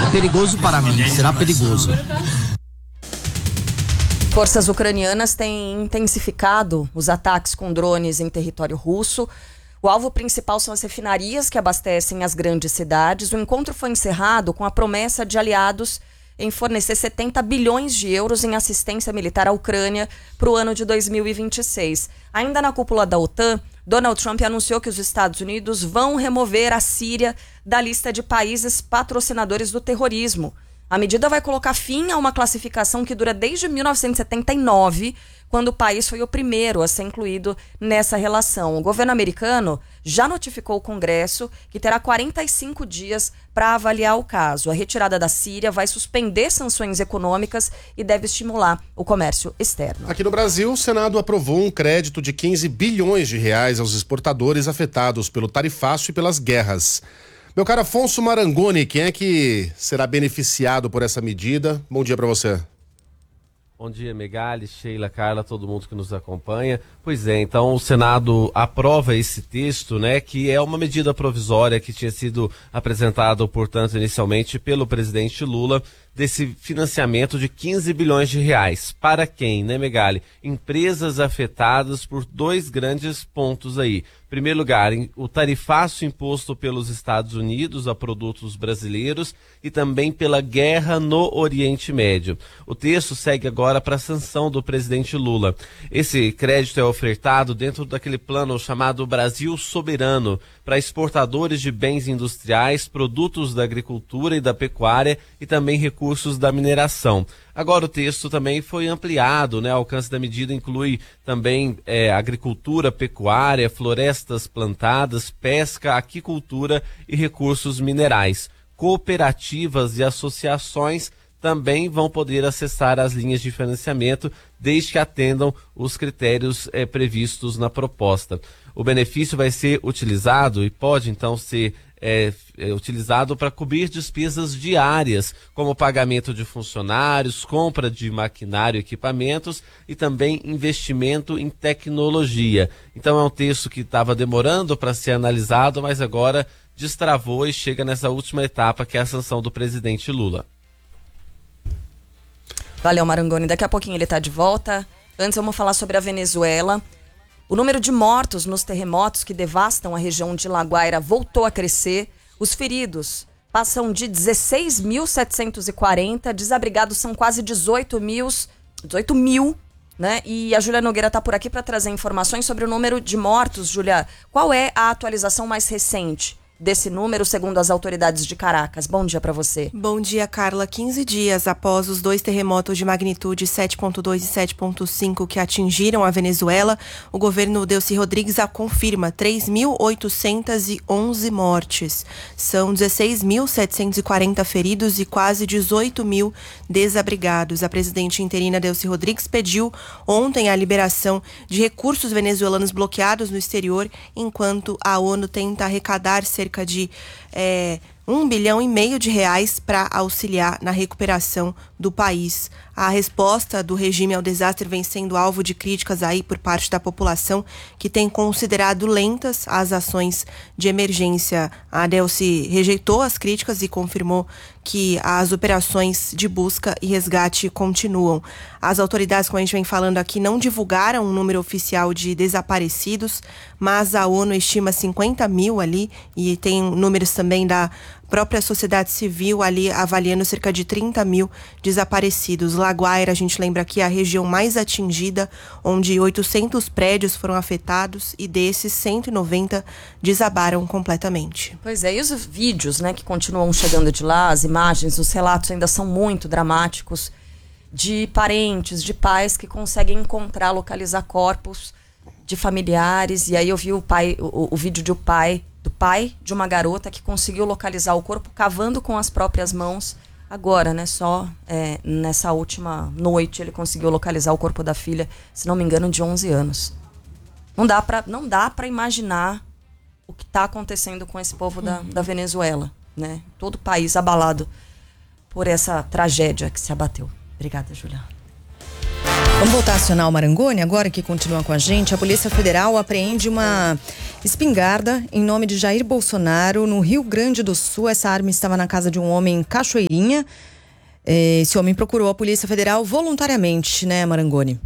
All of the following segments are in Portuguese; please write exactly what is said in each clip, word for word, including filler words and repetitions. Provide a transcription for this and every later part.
Perigoso para mim, será perigoso. Forças ucranianas têm intensificado os ataques com drones em território russo. O alvo principal são as refinarias que abastecem as grandes cidades. O encontro foi encerrado com a promessa de aliados em fornecer setenta bilhões de euros em assistência militar à Ucrânia para o ano de dois mil e vinte e seis. Ainda na cúpula da OTAN, Donald Trump anunciou que os Estados Unidos vão remover a Síria da lista de países patrocinadores do terrorismo. A medida vai colocar fim a uma classificação que dura desde mil novecentos e setenta e nove, quando o país foi o primeiro a ser incluído nessa relação. O governo americano já notificou o Congresso que terá quarenta e cinco dias para avaliar o caso. A retirada da Síria vai suspender sanções econômicas e deve estimular o comércio externo. Aqui no Brasil, o Senado aprovou um crédito de quinze bilhões de reais aos exportadores afetados pelo tarifaço e pelas guerras. Meu caro Afonso Marangoni, quem é que será beneficiado por essa medida? Bom dia para você. Bom dia, Megali, Sheila, Carla, todo mundo que nos acompanha. Pois é, então o Senado aprova esse texto, né, que é uma medida provisória que tinha sido apresentado, portanto, inicialmente pelo presidente Lula, desse financiamento de quinze bilhões de reais. Para quem, né, Megali? Empresas afetadas por dois grandes pontos aí. Em primeiro lugar, o tarifaço imposto pelos Estados Unidos a produtos brasileiros e também pela guerra no Oriente Médio. O texto segue agora para a sanção do presidente Lula. Esse crédito é ofertado dentro daquele plano chamado Brasil Soberano, para exportadores de bens industriais, produtos da agricultura e da pecuária e também recursos da mineração. Agora o texto também foi ampliado, né? O alcance da medida inclui também é, agricultura, pecuária, florestas plantadas, pesca, aquicultura e recursos minerais. Cooperativas e associações também vão poder acessar as linhas de financiamento, desde que atendam os critérios é, previstos na proposta. O benefício vai ser utilizado e pode então ser É, é utilizado para cobrir despesas diárias, como pagamento de funcionários, compra de maquinário e equipamentos e também investimento em tecnologia. Então é um texto que estava demorando para ser analisado, mas agora destravou e chega nessa última etapa, que é a sanção do presidente Lula. Valeu, Marangoni. Daqui a pouquinho ele está de volta. Antes vamos falar sobre a Venezuela. O número de mortos nos terremotos que devastam a região de La Guaira voltou a crescer. Os feridos passam de dezesseis mil setecentos e quarenta, desabrigados são quase dezoito mil, dezoito mil, né? E a Júlia Nogueira está por aqui para trazer informações sobre o número de mortos. Júlia, qual é a atualização mais recente desse número, segundo as autoridades de Caracas? Bom dia para você. Bom dia, Carla. quinze dias após os dois terremotos de magnitude sete ponto dois e sete ponto cinco que atingiram a Venezuela, o governo Delcy Rodrigues a confirma três mil oitocentas e onze mortes. São dezesseis mil setecentos e quarenta feridos e quase dezoito mil desabrigados. A presidente interina Delcy Rodrigues pediu ontem a liberação de recursos venezuelanos bloqueados no exterior, enquanto a ONU tenta arrecadar cerca cerca de é, um bilhão e meio de reais para auxiliar na recuperação do país. A resposta do regime ao desastre vem sendo alvo de críticas aí por parte da população, que tem considerado lentas as ações de emergência. A Delcy rejeitou as críticas e confirmou que as operações de busca e resgate continuam. As autoridades, como a gente vem falando aqui, não divulgaram um número oficial de desaparecidos, mas a ONU estima cinquenta mil ali, e tem números também da própria sociedade civil ali avaliando cerca de trinta mil desaparecidos. La Guaira, a gente lembra aqui, é a região mais atingida, onde oitocentos prédios foram afetados e desses cento e noventa desabaram completamente. Pois é, e os vídeos, né, que continuam chegando de lá, as imagens, os relatos ainda são muito dramáticos, de parentes, de pais que conseguem encontrar, localizar corpos de familiares. E aí eu vi o pai, o, o vídeo de o pai do pai de uma garota que conseguiu localizar o corpo cavando com as próprias mãos. Agora, né, só é, nessa última noite ele conseguiu localizar o corpo da filha, se não me engano, de onze anos. Não dá pra, não dá pra imaginar o que está acontecendo com esse povo da, da Venezuela, né? Todo o país abalado por essa tragédia que se abateu. Obrigada, Julia. Vamos voltar a acionar o Marangoni, agora que continua com a gente. A Polícia Federal apreende uma espingarda em nome de Jair Bolsonaro no Rio Grande do Sul. Essa arma estava na casa de um homem em Cachoeirinha. Esse homem procurou a Polícia Federal voluntariamente, né, Marangoni?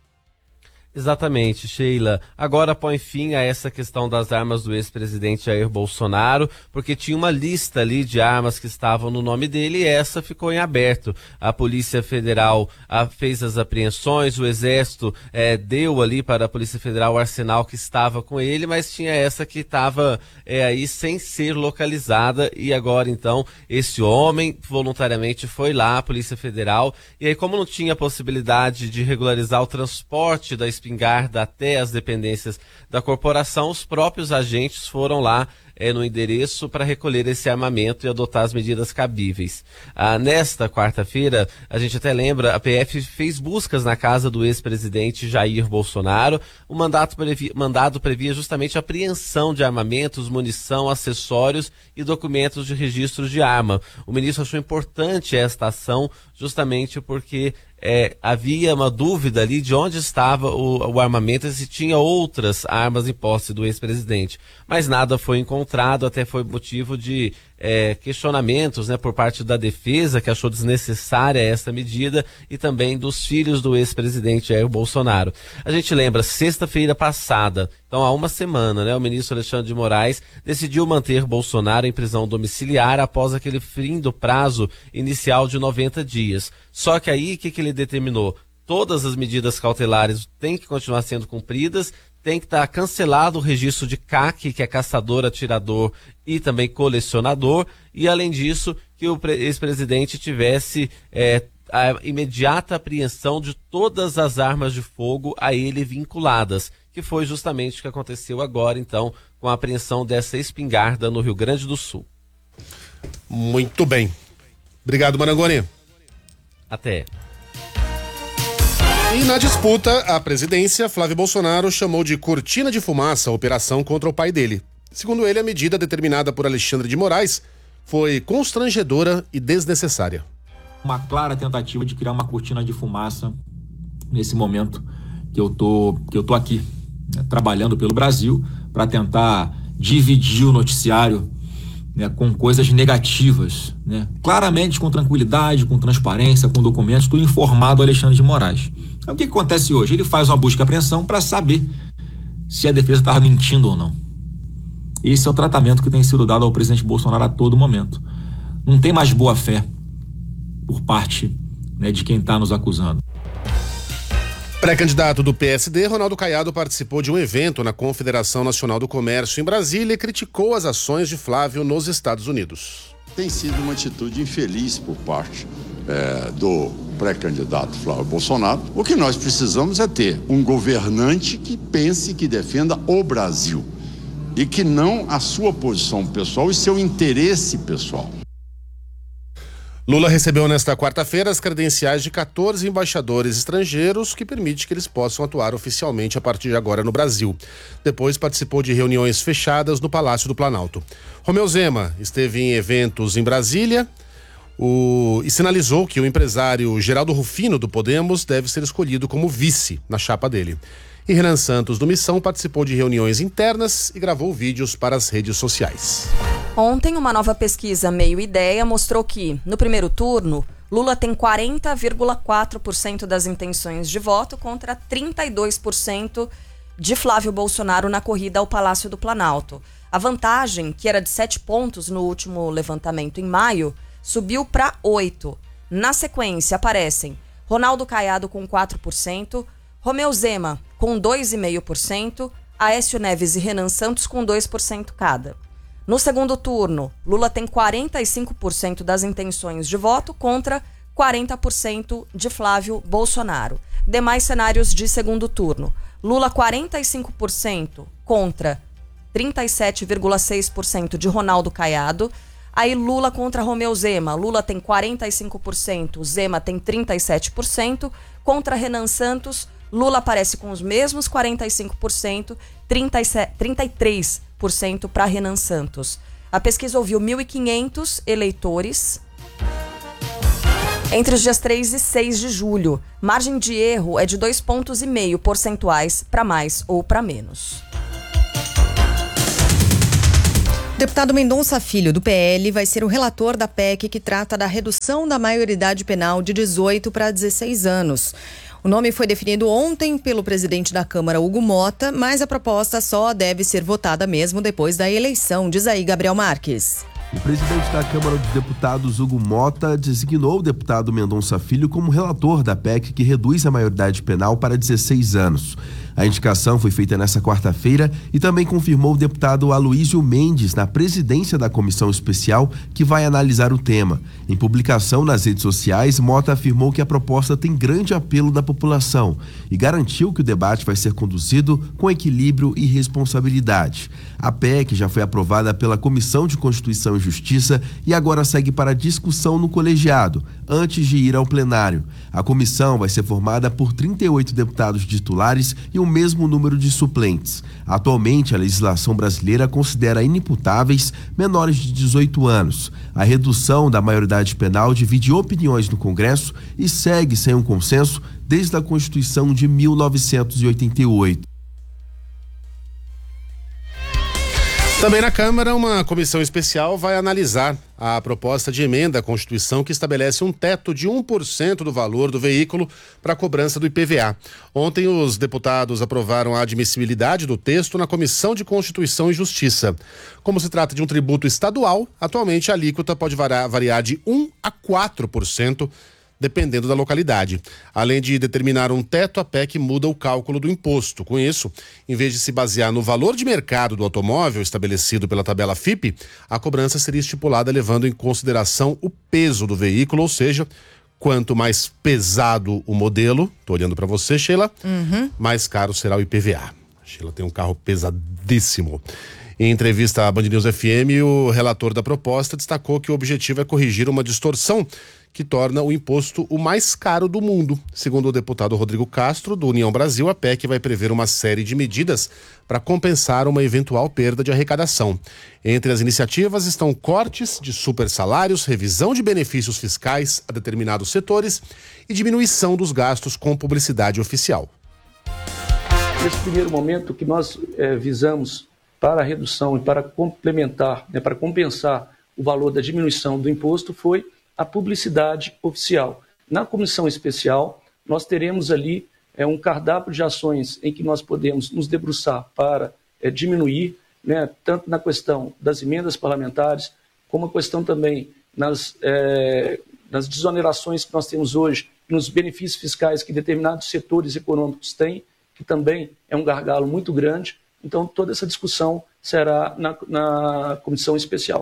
Exatamente, Sheila. Agora põe fim a essa questão das armas do ex-presidente Jair Bolsonaro, porque tinha uma lista ali de armas que estavam no nome dele e essa ficou em aberto. A Polícia Federal a, fez as apreensões, o Exército é, deu ali para a Polícia Federal o arsenal que estava com ele, mas tinha essa que estava é, aí sem ser localizada e agora então esse homem voluntariamente foi lá, a Polícia Federal, e aí como não tinha possibilidade de regularizar o transporte da espingarda até as dependências da corporação, os próprios agentes foram lá é, no endereço para recolher esse armamento e adotar as medidas cabíveis. Ah, nesta quarta-feira, a gente até lembra, a P F fez buscas na casa do ex-presidente Jair Bolsonaro. O mandato previa, mandado previa justamente a apreensão de armamentos, munição, acessórios e documentos de registro de arma. O ministro achou importante esta ação justamente porque É, havia uma dúvida ali de onde estava o, o armamento e se tinha outras armas em posse do ex-presidente. Mas nada foi encontrado, até foi motivo de é, questionamentos, né, por parte da defesa, que achou desnecessária essa medida, e também dos filhos do ex-presidente Jair Bolsonaro. A gente lembra, sexta-feira passada, então há uma semana, né, o ministro Alexandre de Moraes decidiu manter Bolsonaro em prisão domiciliar após aquele fim do prazo inicial de noventa dias. Só que aí, o que, que ele determinou? Todas as medidas cautelares têm que continuar sendo cumpridas, tem que estar cancelado o registro de C A C, que é caçador, atirador e também colecionador, e além disso, que o ex-presidente tivesse é, a imediata apreensão de todas as armas de fogo a ele vinculadas, que foi justamente o que aconteceu agora, então, com a apreensão dessa espingarda no Rio Grande do Sul. Muito bem. Obrigado, Marangoni. Até. E na disputa, a presidência, Flávio Bolsonaro chamou de cortina de fumaça a operação contra o pai dele. Segundo ele, a medida determinada por Alexandre de Moraes foi constrangedora e desnecessária. Uma clara tentativa de criar uma cortina de fumaça nesse momento que eu tô, que eu tô aqui, né, trabalhando pelo Brasil para tentar dividir o noticiário, né, com coisas negativas, né, claramente com tranquilidade, com transparência, com documentos, tudo informado ao Alexandre de Moraes. Então, o que, que acontece hoje? Ele faz uma busca e apreensão para saber se a defesa estava mentindo ou não. Esse é o tratamento que tem sido dado ao presidente Bolsonaro a todo momento. Não tem mais boa fé por parte, né, de quem está nos acusando. Pré-candidato do P S D, Ronaldo Caiado participou de um evento na Confederação Nacional do Comércio em Brasília e criticou as ações de Flávio nos Estados Unidos. Tem sido uma atitude infeliz por parte é, do pré-candidato Flávio Bolsonaro. O que nós precisamos é ter um governante que pense, que defenda o Brasil e que não a sua posição pessoal e seu interesse pessoal. Lula recebeu nesta quarta-feira as credenciais de quatorze embaixadores estrangeiros, que permite que eles possam atuar oficialmente a partir de agora no Brasil. Depois participou de reuniões fechadas no Palácio do Planalto. Romeu Zema esteve em eventos em Brasília o... e sinalizou que o empresário Geraldo Rufino, do Podemos, deve ser escolhido como vice na chapa dele. E Renan Santos, do Missão, participou de reuniões internas e gravou vídeos para as redes sociais. Ontem, uma nova pesquisa Meio Ideia mostrou que, no primeiro turno, Lula tem quarenta vírgula quatro por cento das intenções de voto contra trinta e dois por cento de Flávio Bolsonaro na corrida ao Palácio do Planalto. A vantagem, que era de sete pontos no último levantamento em maio, subiu para oito. Na sequência, aparecem Ronaldo Caiado com quatro por cento, Romeu Zema com dois vírgula cinco por cento, Aécio Neves e Renan Santos com dois por cento cada. No segundo turno, Lula tem quarenta e cinco por cento das intenções de voto contra quarenta por cento de Flávio Bolsonaro. Demais cenários de segundo turno. Lula quarenta e cinco por cento contra trinta e sete vírgula seis por cento de Ronaldo Caiado. Aí Lula contra Romeu Zema. Lula tem quarenta e cinco por cento, Zema tem trinta e sete por cento. Contra Renan Santos, Lula aparece com os mesmos quarenta e cinco por cento, trinta e três por cento para Renan Santos. A pesquisa ouviu mil e quinhentos eleitores entre os dias três e seis de julho. Margem de erro é de dois pontos e meio percentuais para mais ou para menos. O deputado Mendonça Filho, do P L, vai ser o relator da P E C que trata da redução da maioridade penal de dezoito para dezesseis anos. O nome foi definido ontem pelo presidente da Câmara, Hugo Mota, mas a proposta só deve ser votada mesmo depois da eleição, diz aí Gabriel Marques. O presidente da Câmara dos Deputados, Hugo Mota, designou o deputado Mendonça Filho como relator da P E C que reduz a maioridade penal para dezesseis anos. A indicação foi feita nesta quarta-feira e também confirmou o deputado Aloísio Mendes na presidência da comissão especial que vai analisar o tema. Em publicação nas redes sociais, Mota afirmou que a proposta tem grande apelo da população e garantiu que o debate vai ser conduzido com equilíbrio e responsabilidade. A P E C já foi aprovada pela Comissão de Constituição e Justiça e agora segue para discussão no colegiado, antes de ir ao plenário. A comissão vai ser formada por trinta e oito deputados titulares e o mesmo número de suplentes. Atualmente, a legislação brasileira considera inimputáveis menores de dezoito anos. A redução da maioridade penal divide opiniões no Congresso e segue sem um consenso desde a Constituição de mil novecentos e oitenta e oito. Também na Câmara, uma comissão especial vai analisar a proposta de emenda à Constituição que estabelece um teto de um por cento do valor do veículo para a cobrança do I P V A. Ontem, os deputados aprovaram a admissibilidade do texto na Comissão de Constituição e Justiça. Como se trata de um tributo estadual, atualmente a alíquota pode variar de um a quatro por cento, dependendo da localidade. Além de determinar um teto, a P E C muda o cálculo do imposto. Com isso, em vez de se basear no valor de mercado do automóvel estabelecido pela tabela F I P, a cobrança seria estipulada levando em consideração o peso do veículo, ou seja, quanto mais pesado o modelo, tô olhando para você, Sheila, uhum. mais caro será o I P V A. A Sheila tem um carro pesadíssimo. Em entrevista à Band News F M, o relator da proposta destacou que o objetivo é corrigir uma distorção que torna o imposto o mais caro do mundo. Segundo o deputado Rodrigo Castro, do União Brasil, a P E C vai prever uma série de medidas para compensar uma eventual perda de arrecadação. Entre as iniciativas estão cortes de supersalários, revisão de benefícios fiscais a determinados setores e diminuição dos gastos com publicidade oficial. Nesse primeiro momento, o que nós é, visamos para a redução e para complementar, né, para compensar o valor da diminuição do imposto foi a publicidade oficial. Na comissão especial, nós teremos ali é, um cardápio de ações em que nós podemos nos debruçar para é, diminuir, né, tanto na questão das emendas parlamentares, como a questão também nas, é, nas desonerações que nós temos hoje, nos benefícios fiscais que determinados setores econômicos têm, que também é um gargalo muito grande. Então, toda essa discussão será na, na comissão especial.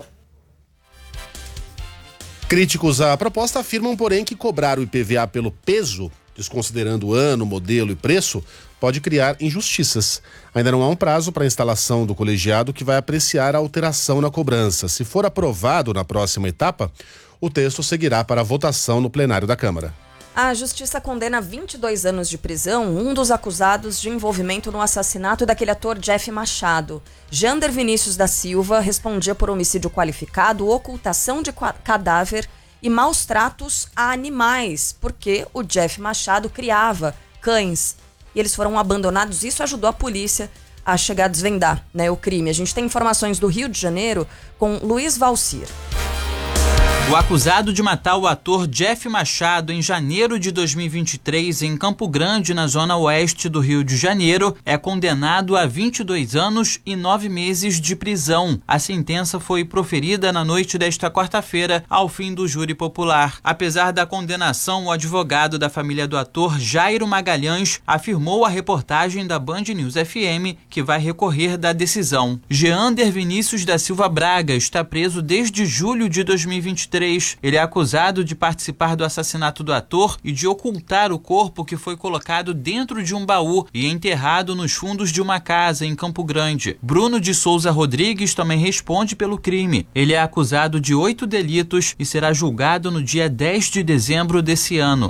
Críticos à proposta afirmam, porém, que cobrar o I P V A pelo peso, desconsiderando o ano, modelo e preço, pode criar injustiças. Ainda não há um prazo para a instalação do colegiado que vai apreciar a alteração na cobrança. Se for aprovado na próxima etapa, o texto seguirá para a votação no plenário da Câmara. A Justiça condena vinte e dois anos de prisão um dos acusados de envolvimento no assassinato daquele ator Jeff Machado. Jander Vinícius da Silva respondia por homicídio qualificado, ocultação de cadáver e maus tratos a animais, porque o Jeff Machado criava cães e eles foram abandonados. Isso ajudou a polícia a chegar a desvendar, né, o crime. A gente tem informações do Rio de Janeiro com Luiz Valcir. O acusado de matar o ator Jeff Machado em janeiro de dois mil e vinte e três em Campo Grande, na zona oeste do Rio de Janeiro, é condenado a vinte e dois anos e nove meses de prisão. A sentença foi proferida na noite desta quarta-feira, ao fim do júri popular. Apesar da condenação, o advogado da família do ator, Jairo Magalhães, afirmou à reportagem da Band News F M que vai recorrer da decisão. Jeander Vinícius da Silva Braga está preso desde julho de dois mil e vinte e três. Ele é acusado de participar do assassinato do ator e de ocultar o corpo que foi colocado dentro de um baú e enterrado nos fundos de uma casa em Campo Grande. Bruno de Souza Rodrigues também responde pelo crime. Ele é acusado de oito delitos e será julgado no dia dez de dezembro desse ano.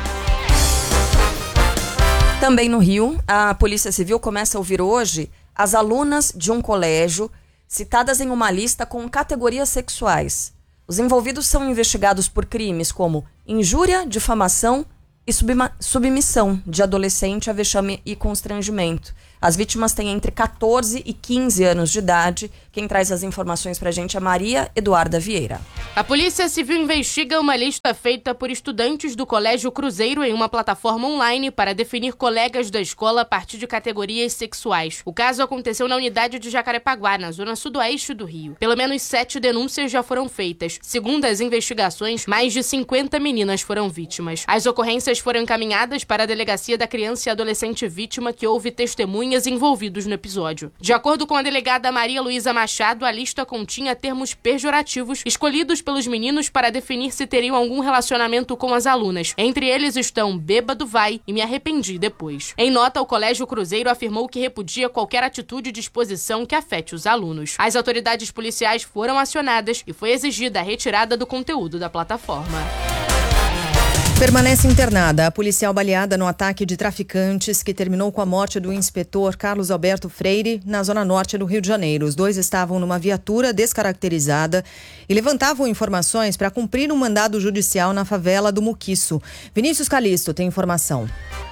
Também no Rio, a Polícia Civil começa a ouvir hoje as alunas de um colégio citadas em uma lista com categorias sexuais. Os envolvidos são investigados por crimes como injúria, difamação e subma- submissão de adolescente a vexame e constrangimento. As vítimas têm entre catorze e quinze anos de idade. Quem traz as informações pra gente é Maria Eduarda Vieira. A Polícia Civil investiga uma lista feita por estudantes do Colégio Cruzeiro em uma plataforma online para definir colegas da escola a partir de categorias sexuais. O caso aconteceu na unidade de Jacarepaguá, na zona sudoeste do Rio. Pelo menos sete denúncias já foram feitas. Segundo as investigações, mais de cinquenta meninas foram vítimas. As ocorrências foram encaminhadas para a Delegacia da Criança e Adolescente Vítima, que houve testemunhas envolvidos no episódio. De acordo com a delegada Maria Luísa Machado, a lista continha termos pejorativos escolhidos pelos meninos para definir se teriam algum relacionamento com as alunas. Entre eles estão bêbado vai e me arrependi depois. Em nota, o Colégio Cruzeiro afirmou que repudia qualquer atitude de exposição que afete os alunos. As autoridades policiais foram acionadas e foi exigida a retirada do conteúdo da plataforma. Permanece internada a policial baleada no ataque de traficantes que terminou com a morte do inspetor Carlos Alberto Freire na zona norte do Rio de Janeiro. Os dois estavam numa viatura descaracterizada e levantavam informações para cumprir um mandado judicial na favela do Muquiço. Vinícius Calisto tem informação.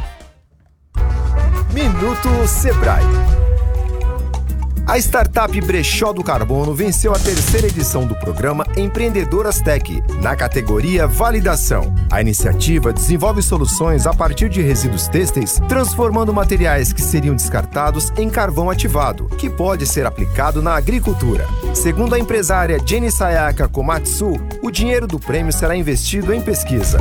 Minuto Sebrae. A startup Brechó do Carbono venceu a terceira edição do programa Empreendedoras Tech, na categoria Validação. A iniciativa desenvolve soluções a partir de resíduos têxteis, transformando materiais que seriam descartados em carvão ativado, que pode ser aplicado na agricultura. Segundo a empresária Jenny Sayaka Komatsu, o dinheiro do prêmio será investido em pesquisa.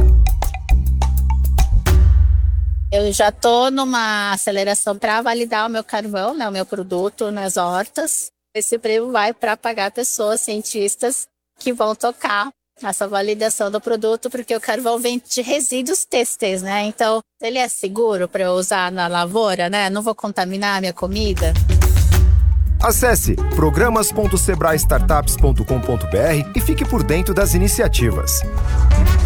Eu já estou numa aceleração para validar o meu carvão, né, o meu produto nas hortas. Esse prêmio vai para pagar pessoas, cientistas, que vão tocar essa validação do produto, porque o carvão vem de resíduos têxteis, né? Então, ele é seguro para eu usar na lavoura, né? Não vou contaminar a minha comida. Acesse programas ponto sebrae startups ponto com ponto br e fique por dentro das iniciativas.